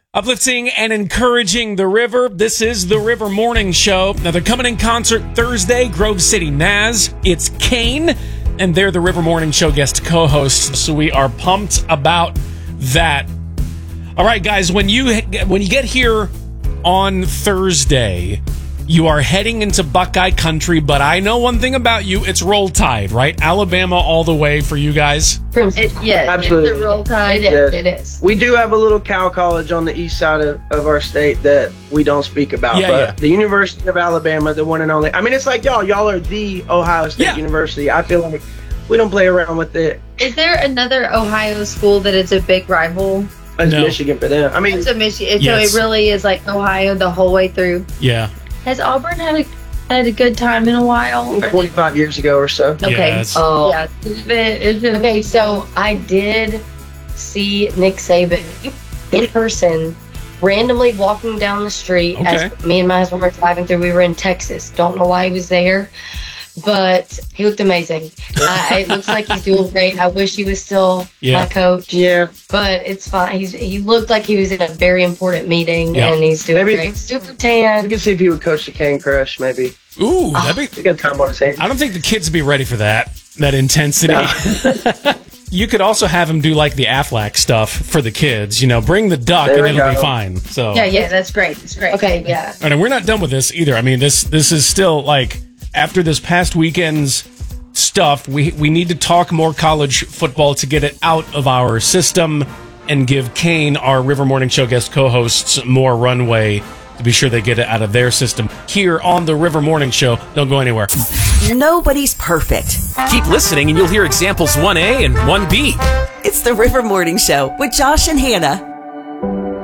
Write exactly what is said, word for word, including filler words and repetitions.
Uplifting and encouraging the River. This is the River Morning Show. Now, they're coming in concert Thursday, Grove City, Mass. It's Kane, and they're the River Morning Show guest co-hosts, so we are pumped about that. All right, guys, when you when you get here on Thursday, you are heading into Buckeye country, but I know one thing about you. It's Roll Tide, right? Alabama all the way for you guys. It, yeah, absolutely. It's the Roll Tide. Yes. It is. We do have a little Cal College on the east side of, of our state that we don't speak about. Yeah, but yeah. the University of Alabama, the one and only. I mean, it's like y'all. Y'all are the Ohio State Yeah. University. I feel like we don't play around with it. Is there another Ohio school that is a big rival? It's No. Michigan for them. I mean, It's a Michigan. Yes. So it really is like Ohio the whole way through. Yeah. Has Auburn had a had a good time in a while? twenty-five years ago or so. Okay. Yes. Oh, Yeah. It's been, it's been, okay. So I did see Nick Saban in person, randomly walking down the street Okay. as me and my husband were driving through. We were in Texas. Don't know why he was there, but he looked amazing. uh, it looks like he's doing great. I wish he was still Yeah. my coach. Yeah. But it's fine. He's he looked like he was in a very important meeting, Yeah. and he's doing Maybe- great. Super I tan. can see if you would coach the Cane Crush, maybe. Ooh, that'd be... It's a good time on his hands. I don't think the kids would be ready for that, that intensity. No. You could also have them do like the Aflac stuff for the kids. You know, bring the duck There and we it'll be go. fine. So, yeah, yeah, that's great. That's great. Okay, yeah. And we're not done with this either. I mean, this this is still like after this past weekend's stuff, we we need to talk more college football to get it out of our system and give Kane, our River Morning Show guest co-hosts, more runway to be sure they get it out of their system. Here on the River Morning Show, don't go anywhere. Nobody's perfect. Keep listening and you'll hear examples one A and one B. It's the River Morning Show with Josh and Hannah.